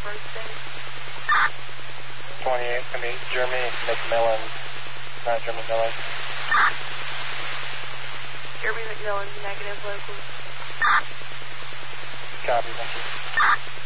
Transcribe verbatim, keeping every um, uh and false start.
first base. twenty-eight, I mean, Jeremy McMillan, not Jeremy Miller. Jeremy McMillan's negative locals. Copy, thank you.